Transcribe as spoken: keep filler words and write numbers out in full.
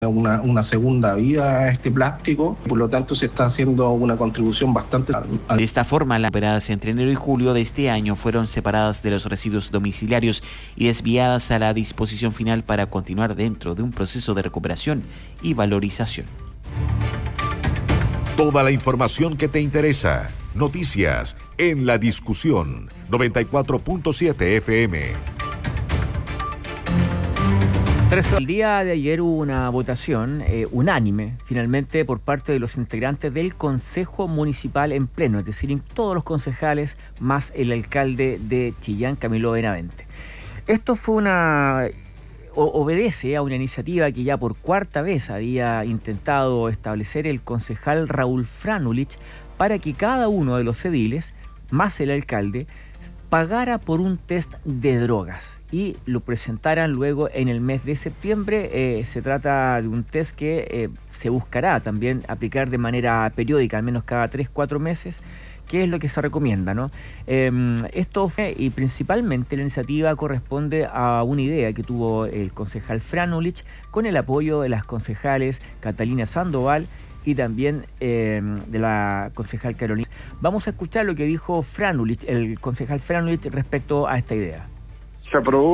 Una, una segunda vida a este plástico, por lo tanto se está haciendo una contribución bastante. De esta forma, las operadas entre enero y julio de este año fueron separadas de los residuos domiciliarios y desviadas a la disposición final para continuar dentro de un proceso de recuperación y valorización. Toda la información que te interesa. Noticias en La Discusión, noventa y cuatro punto siete F M. El día de ayer hubo una votación eh, unánime, finalmente, por parte de los integrantes del Consejo Municipal en pleno, es decir, todos los concejales más el alcalde de Chillán, Camilo Benavente. Esto fue una... O, obedece a una iniciativa que ya por cuarta vez había intentado establecer el concejal Raúl Franulich para que cada uno de los ediles, más el alcalde, pagara por un test de drogas y lo presentaran luego en el mes de septiembre. Eh, se trata de un test que eh, se buscará también aplicar de manera periódica, al menos cada tres, cuatro meses, que es lo que se recomienda, ¿no? Eh, esto fue, y principalmente la iniciativa corresponde a una idea que tuvo el concejal Franulich con el apoyo de las concejales Catalina Sandoval y también eh, de la concejal Carolina. Vamos a escuchar lo que dijo Franulich, el concejal Franulich, respecto a esta idea. Se aprobó